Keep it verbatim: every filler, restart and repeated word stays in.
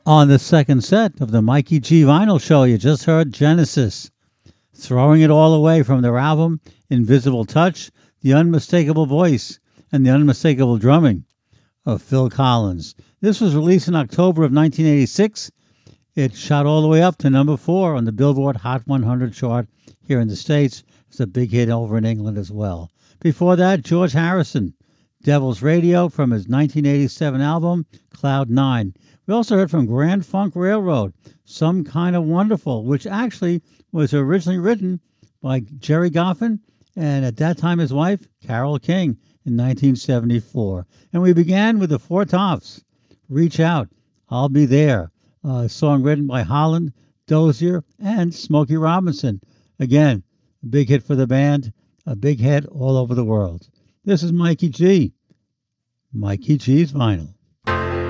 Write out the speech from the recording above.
On the second set of the Mikey G Vinyl Show, you just heard Genesis, throwing it all away from their album Invisible Touch, the unmistakable voice and the unmistakable drumming of Phil Collins. This was released in October of nineteen eighty-six. It shot all the way up to number four on the Billboard Hot one hundred chart here in the States. It's a big hit over in England as well. Before that, George Harrison, Devil's Radio from his nineteen eighty-seven album, Cloud Nine. We also heard from Grand Funk Railroad, Some Kind of Wonderful, which actually was originally written by Jerry Goffin and at that time his wife, Carole King, in nineteen seventy-four. And we began with the Four Tops, Reach Out, I'll Be There, a song written by Holland, Dozier, and Smokey Robinson. Again, a big hit for the band, a big hit all over the world. This is Mikey G. Mikey G's Vinyl.